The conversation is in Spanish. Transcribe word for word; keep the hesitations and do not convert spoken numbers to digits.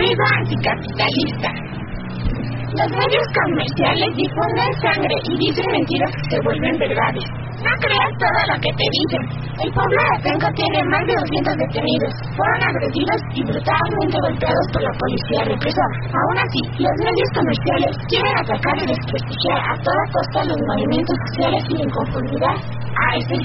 ruido anticapitalista. Los medios comerciales difunden sangre y dicen mentiras que se vuelven verdades. No creas todo lo que te dicen. El pueblo de Atenco tiene más de doscientos detenidos. Fueron agredidos y brutalmente golpeados por la policía represora. Aún así, los medios comerciales quieren atacar y desprestigiar a toda costa los movimientos sociales sin inconformidad. Ah, es el